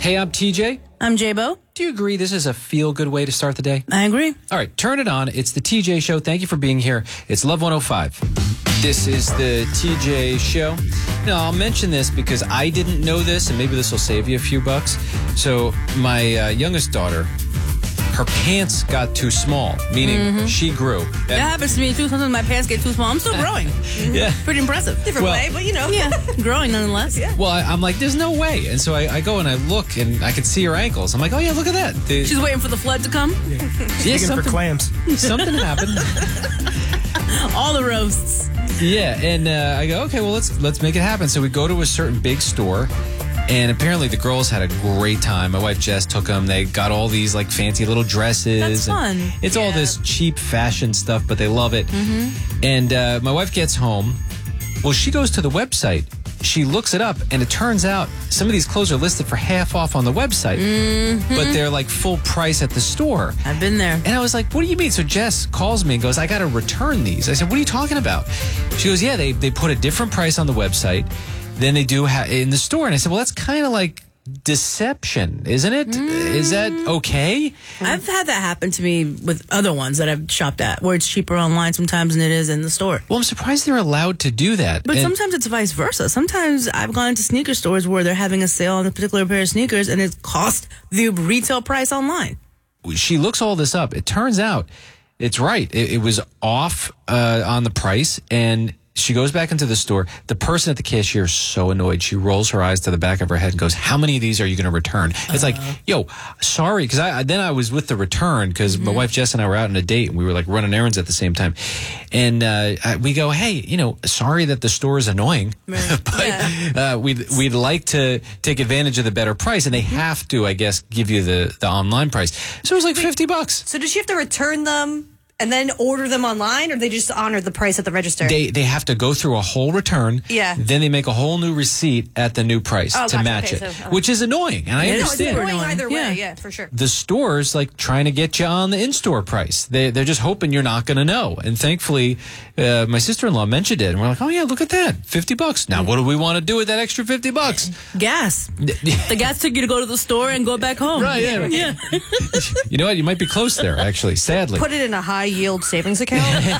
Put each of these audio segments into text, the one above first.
Hey, I'm TJ. I'm J-Bo. Do you agree this is a feel-good way to start the day? I agree. All right, turn it on. It's the TJ Show. Thank you for being here. It's Love 105. This is the TJ Show. Now, I'll mention this because I didn't know this, and maybe this will save you a few bucks. So my youngest daughter, her pants got too small, meaning she grew. That happens to me, too. Sometimes my pants get too small. I'm still growing. Yeah. Pretty impressive. Different way, but Yeah, growing nonetheless. Yeah. Well, I'm like, there's no way. And so I go and I look, and I can see her ankles. I'm like, oh, yeah, look at that. She's waiting for the flood to come. Yeah, for clams. Something happened. All the roasts. Yeah, and I go, okay, well, let's make it happen. So we go to a certain big store, and apparently the girls had a great time. My wife Jess took them. They got all these like fancy little dresses. That's fun. It's all this cheap fashion stuff, but they love it. And my wife gets home. Well, she goes to the website. She looks it up, and it turns out some of these clothes are listed for half off on the website, but they're like full price at the store. I've been there. And I was like, what do you mean? So Jess calls me and goes, I got to return these. I said, what are you talking about? She goes, yeah, they put a different price on the website than they do in the store. And I said, well, that's kind of like deception, isn't it? Is that okay? I've had that happen to me with other ones that I've shopped at, where it's cheaper online sometimes than it is in the store. Well, I'm surprised they're allowed to do that. But sometimes it's vice versa. Sometimes I've gone into sneaker stores where they're having a sale on a particular pair of sneakers, and it cost the retail price online. She looks all this up. It turns out it's right. It was off on the price, and she goes back into the store. The person at the cashier is so annoyed. She rolls her eyes to the back of her head and goes, how many of these are you going to return? It's like, yo, sorry. Because I was with the return because my wife Jess and I were out on a date, and we were like running errands at the same time. And we go, hey, sorry that the store is annoying, but we'd like to take advantage of the better price. And they have to, I guess, give you the online price. So it was like $50. So does she have to return them and then order them online, or they just honor the price at the register? They have to go through a whole return. Yeah. Then they make a whole new receipt at the new price to match it, which is annoying. And I understand. It's annoying either way, yeah, for sure. The store's like trying to get you on the in-store price. They're just hoping you're not going to know. And thankfully, my sister-in-law mentioned it, and we're like, oh yeah, look at that, $50. Now, what do we want to do with that extra $50? Gas. The gas took you to go to the store and go back home. Right, yeah. You know what? You might be close there, actually, sadly. Put it in a high-yield savings account.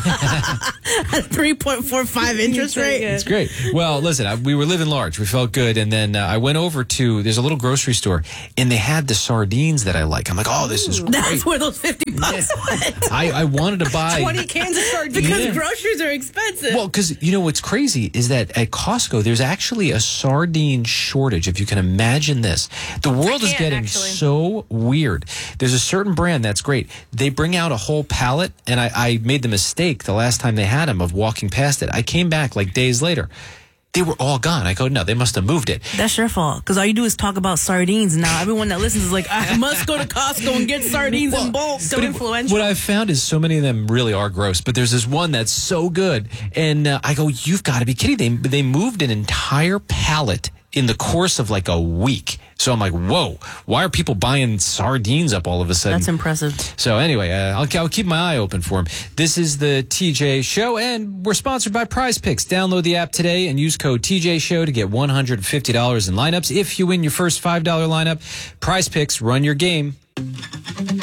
3.45 interest rate. It's great. Well, listen, we were living large. We felt good. And then I went over to, there's a little grocery store, and they had the sardines that I like. I'm like, oh, this is great. That's where those $50 went. I wanted to buy 20 cans of sardines. Because groceries are expensive. Well, because what's crazy is that at Costco, there's actually a sardine shortage, if you can imagine this. The world is getting so weird. There's a certain brand that's great. They bring out a whole pallet, and I made the mistake the last time they had them of walking past it. I came back like days later. They were all gone. I go, no, they must have moved it. That's your fault. Because all you do is talk about sardines. Now everyone that listens is like, I must go to Costco and get sardines in bulk. So influential. What I've found is so many of them really are gross, but there's this one that's so good. And I go, you've got to be kidding. They moved an entire pallet in the course of like a week. So I'm like, whoa, why are people buying sardines up all of a sudden? That's impressive. So anyway, I'll keep my eye open for them. This is the TJ Show, and we're sponsored by Prize Picks. Download the app today and use code TJ Show to get $150 in lineups. If you win your first $5 lineup, Prize Picks, run your game.